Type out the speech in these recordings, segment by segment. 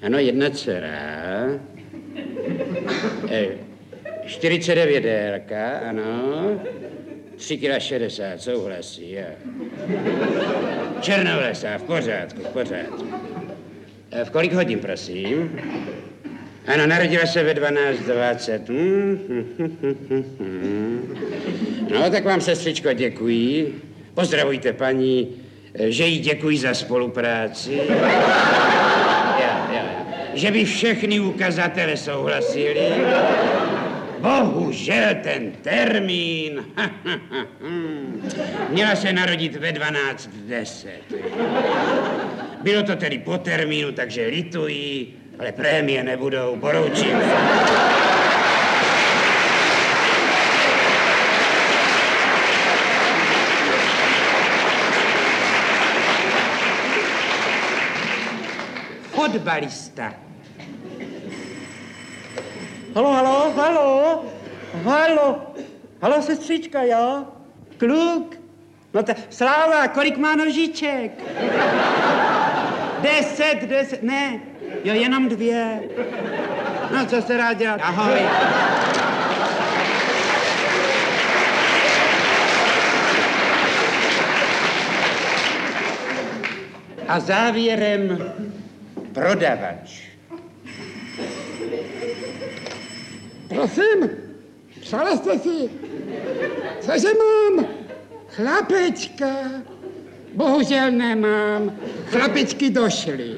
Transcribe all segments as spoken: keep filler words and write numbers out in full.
Ano, jedna dcera. E, čtyřicet devět délka, ano. tři kila šedesát, souhlasí, jo. Černovlesá, v pořádku, v pořádku. E, v kolik hodin, prosím? Ano, narodila se ve dvanáct dvacet. No, tak vám, sestřičko, děkuji. Pozdravujte paní, že jí děkuji za spolupráci. Já, já, že by všechny ukazatele souhlasili. Bohužel ten termín. Měla se narodit ve dvanáct deset. Bylo to tedy po termínu, takže lituji, ale prémie nebudou, poroučím. Fotbalista. Halo, halo, halo, halo, halo, sestřička, jo? Kluk? No ta, Sláva, kolik má nožiček? Deset, deset, ne, jo, jenom dvě. No, co se rád dělat? Ahoj. A závěrem prodavač. Prosím, psala jste si, cože mám? Chlapečka. Bohužel nemám. Chlapečky došly.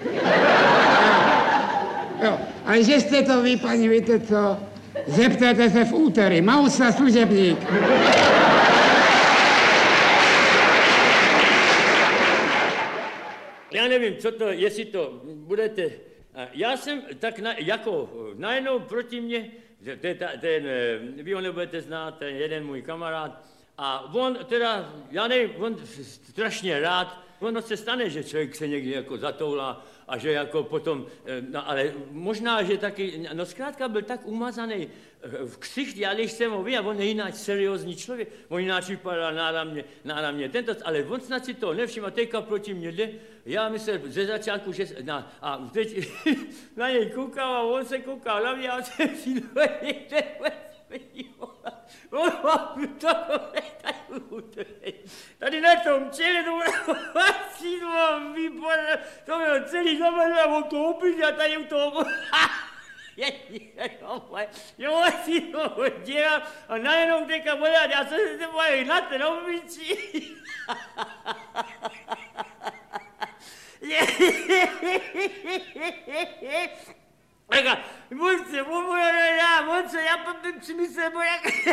Jo, ale že jste to vy, paní, víte co? Zeptejte se v úterý. Mausa, služebník. Já nevím, co to, jestli to budete... Já jsem tak na, jako najednou proti mně, ten, ten, vy ho nebudete znát, ten jeden můj kamarád, a on teda, já nevím, on strašně rád, ono se stane, že člověk se někdy jako zatoulá a že jako potom, no ale možná, že taky, no zkrátka byl tak umazaný v ksicht, já když jsem ho viděl, on je jináč seriózní člověk, on jináč vypadá náramně, náramně tento, ale on snad si to nevšiml a teďka proti mě jde, já myslel ze začátku, že, na, a teď na něj koukal a on se koukal na mě a jsem si tady na tom čele, to bylo výborné, to bylo celý zapadl a on to opět a tady u toho... Jo, si to dělám a najednou teďka vodat, já jsem se bojí na ten obličí. Ega, Monce, Monce, já, Monce, já si myslím, jak...